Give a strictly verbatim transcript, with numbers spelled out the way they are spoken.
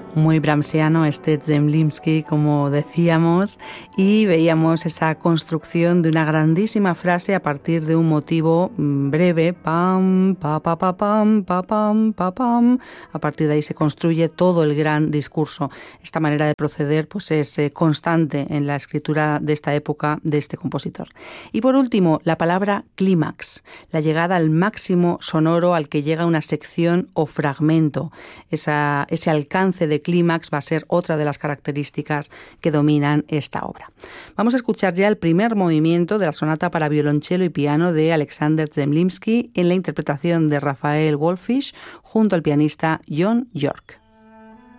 Muy brahmsiano este Zemlinsky, como decíamos, y veíamos esa construcción de una grandísima frase a partir de un motivo breve, pam, pa, pa, pa, pam, pa, pam, pa, pam. A partir de ahí se construye todo el gran discurso. Esta manera de proceder pues es eh, constante en la escritura de esta época de este compositor. Y por último, la palabra clímax, la llegada al máximo sonoro al que llega una sección o fragmento. Esa, ese alcance de clímax va a ser otra de las características que dominan esta obra. Vamos a escuchar ya el primer movimiento de la sonata para violonchelo y piano de Alexander Zemlinsky en la interpretación de Rafael Wolfish junto al pianista John York.